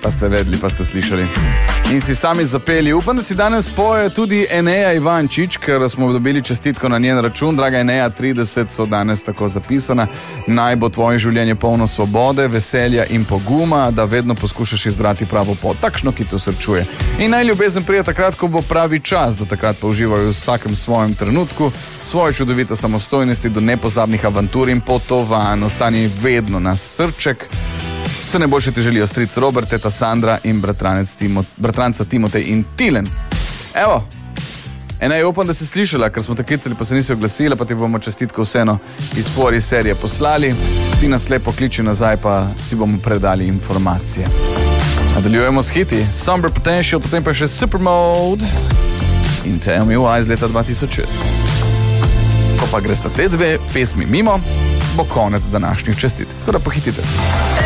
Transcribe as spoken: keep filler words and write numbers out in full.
Pa ste vedeli, pa ste slišali. In si sami zapeli. Upam, da si danes poje tudi Eneja Ivančič, ker smo dobili čestitko na njen račun. Draga Eneja, trideset so danes tako zapisana. Naj bo tvoje življenje polno svobode, veselja in poguma, da vedno poskušaš izbrati pravo pot, takšno, ki te usrčuje. In naj ljubezen prije takrat, ko bo pravi čas, do takrat pa uživajo v vsakem svojem trenutku, svoje čudovite samostojnosti do nepozabnih avantur in potovanj. Ostani vedno na srček. Vse najboljše ti želijo stric Robert, teta Sandra in bratranec Timo, bratranca Timotej in Tilen. Evo, Enej, upam, da si slišala, ker smo te klicali, pa se nisi oglasila, pa ti bomo čestitko vseeno iz Fori serije poslali. Ti nas lepo kliči nazaj, pa si bomo predali informacije. Nadaljujemo s hiti. Somber Potential, potem pa še Supermode in Tell Me Why iz leta dva tisoč šest. Ko pa gresta te dve pesmi mimo, bo konec današnjih čestit. Tako da pohitite.